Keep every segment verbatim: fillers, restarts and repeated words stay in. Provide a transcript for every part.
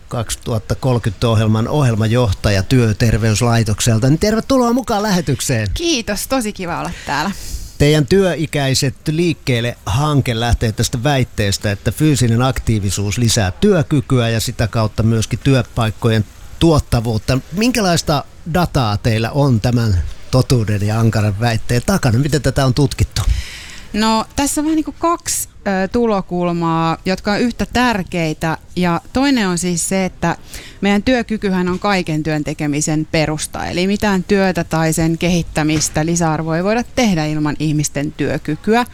kaksituhattakolmekymmentä-ohjelman ohjelmajohtaja Työterveyslaitokselta. Niin tervetuloa mukaan lähetykseen. Kiitos, tosi kiva olla täällä. Teidän työikäiset liikkeelle hanke lähtee tästä väitteestä, että fyysinen aktiivisuus lisää työkykyä ja sitä kautta myöskin työpaikkojen tuottavuutta. Minkälaista dataa teillä on tämän totuuden ja ankaran väitteen takana? Miten tätä on tutkittu? No tässä on vähän niin kuin kaksi ö, tulokulmaa, jotka on yhtä tärkeitä. Ja toinen on siis se, että meidän työkykyhän on kaiken työn tekemisen perusta. Eli mitään työtä tai sen kehittämistä, lisäarvoa ei voida tehdä ilman ihmisten työkykyä.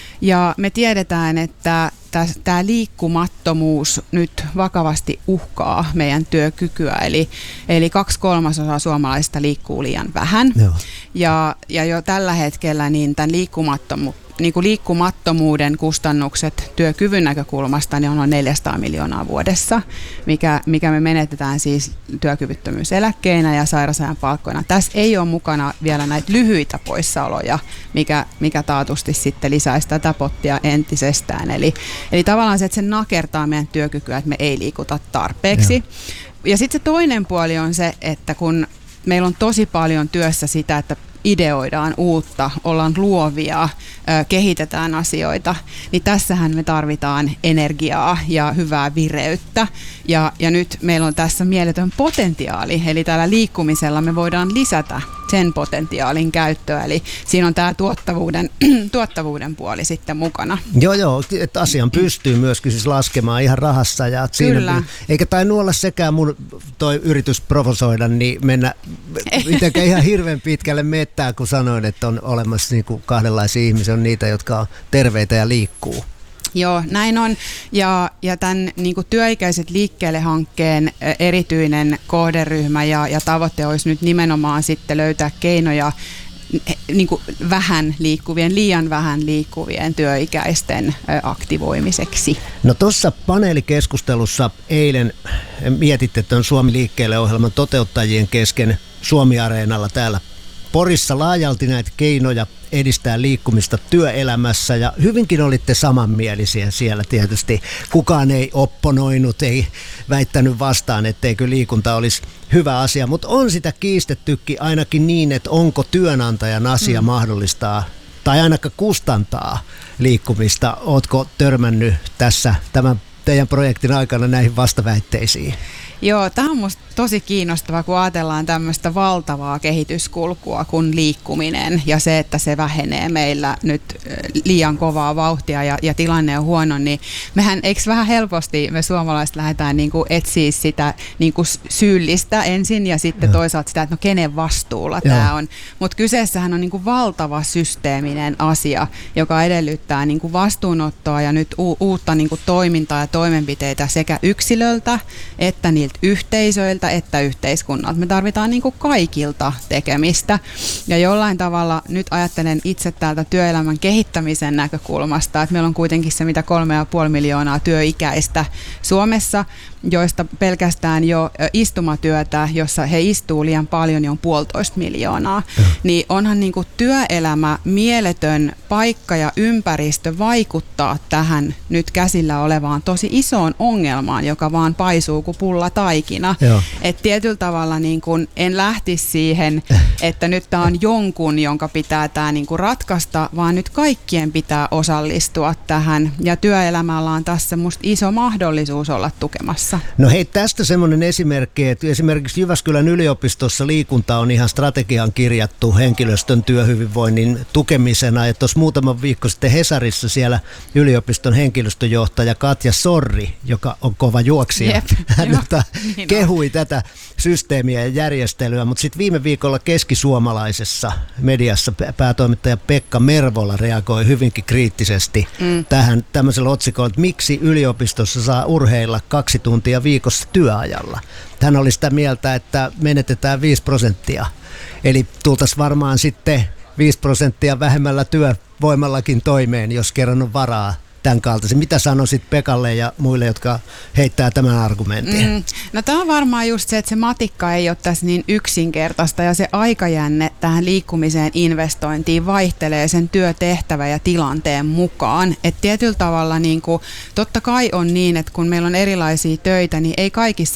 Ja me tiedetään, että tämä liikkumattomuus nyt vakavasti uhkaa meidän työkykyä. Eli, eli kaksi kolmasosaa suomalaisista liikkuu liian vähän. Joo. Ja, ja jo tällä hetkellä niin tämän liikkumattomu, niin kuin liikkumattomuuden kustannukset työkyvyn näkökulmasta niin on noin neljäsataa miljoonaa vuodessa, mikä, mikä me menetetään siis työkyvyttömyyseläkkeinä ja sairausajan palkkoina. Tässä ei ole mukana vielä näitä lyhyitä poissaoloja, mikä, mikä taatusti sitten lisäisi tätä pottia entisestään. Eli, eli tavallaan se, että se nakertaa meidän työkykyä, että me ei liikuta tarpeeksi. Ja, ja sitten se toinen puoli on se, että kun meillä on tosi paljon työssä sitä, että ideoidaan uutta, ollaan luovia, kehitetään asioita, niin tässähän me tarvitaan energiaa ja hyvää vireyttä. Ja, ja nyt meillä on tässä mieletön potentiaali, eli tällä liikkumisella me voidaan lisätä sen potentiaalin käyttöä, eli siinä on tämä tuottavuuden, tuottavuuden puoli sitten mukana. Joo, joo, että asian pystyy myöskin siis laskemaan ihan rahassa. Ja siinä, eikä tainnut olla sekään mun toi yritys provosoida, niin mennä mitenkään ihan hirveän pitkälle mettää, kun sanoin, että on olemassa niin kuin kahdenlaisia ihmisiä, on niitä, jotka on terveitä ja liikkuu. Joo, näin on. Ja, ja tämän niin kuin työikäiset liikkeelle hankkeen erityinen kohderyhmä ja, ja tavoite olisi nyt nimenomaan sitten löytää keinoja niin kuin vähän liikkuvien, liian vähän liikkuvien työikäisten aktivoimiseksi. No tuossa paneelikeskustelussa eilen mietitte tuon Suomi liikkeelle -ohjelman toteuttajien kesken Suomi-areenalla täällä Porissa laajalti näitä keinoja edistää liikkumista työelämässä ja hyvinkin olitte samanmielisiä siellä tietysti. Kukaan ei opponoinut, ei väittänyt vastaan, etteikö liikunta olisi hyvä asia, mutta on sitä kiistettykin ainakin niin, että onko työnantajan asia mm. mahdollistaa tai ainakaan kustantaa liikkumista. Ootko törmännyt tässä tämän teidän projektin aikana näihin vastaväitteisiin? Joo, tämä on musta tosi kiinnostavaa, kun ajatellaan tämmöistä valtavaa kehityskulkua kuin liikkuminen ja se, että se vähenee meillä nyt liian kovaa vauhtia ja, ja tilanne on huono, niin mehän eikö vähän helposti me suomalaiset lähdetään niin kuin etsiä sitä niin kuin syyllistä ensin ja sitten Joo. toisaalta sitä, että no kenen vastuulla Joo. tämä on. Mutta kyseessähän on niin kuin valtava systeeminen asia, joka edellyttää niin kuin vastuunottoa ja nyt u- uutta niin kuin toimintaa ja toimenpiteitä sekä yksilöltä että niiltä yhteisöiltä että yhteiskunnalta. Me tarvitaan niin kuin kaikilta tekemistä. Ja jollain tavalla nyt ajattelen itse täältä työelämän kehittämisen näkökulmasta, että meillä on kuitenkin se mitä kolme ja puoli miljoonaa työikäistä Suomessa, joista pelkästään jo istumatyötä, jossa he istuu liian paljon, niin on puolitoista miljoonaa. Ja. Niin onhan niin kuin työelämä mieletön paikka ja ympäristö vaikuttaa tähän nyt käsillä olevaan tosi isoon ongelmaan, joka vaan paisuu kuin pulla taikina. Että tietyllä tavalla niin kuin en lähtisi siihen, että nyt tämä on jonkun, jonka pitää tämä niin kuin ratkaista, vaan nyt kaikkien pitää osallistua tähän. Ja työelämällä on tässä musta iso mahdollisuus olla tukemassa. No hei, tästä semmoinen esimerkki, että esimerkiksi Jyväskylän yliopistossa liikunta on ihan strategiaan kirjattu henkilöstön työhyvinvoinnin tukemisena. Ja tuossa muutama viikko sitten Hesarissa siellä yliopiston henkilöstöjohtaja Katja Sorri, joka on kova juoksija, Jep, hän jo, niin kehui on. tätä systeemiä ja järjestelyä, mutta sitten viime viikolla keskisuomalaisessa mediassa päätoimittaja Pekka Mervola reagoi hyvinkin kriittisesti mm. tähän tämmöisellä otsikolla, että miksi yliopistossa saa urheilla kaksi tuntia viikossa työajalla. Hän oli sitä mieltä, että menetetään viisi prosenttia. Eli tultaisiin varmaan sitten viisi prosenttia vähemmällä työvoimallakin toimeen, jos kerran on varaa tämän kaltaisen. Mitä sanoisit Pekalle ja muille, jotka heittää tämän argumentin? Mm, no tämä on varmaan just se, että se matikka ei ole tässä niin yksinkertaista ja se aikajänne tähän liikkumiseen investointiin vaihtelee sen työtehtävä ja tilanteen mukaan. Et tietyllä tavalla niin kuin, totta kai on niin, että kun meillä on erilaisia töitä, niin ei kaikissa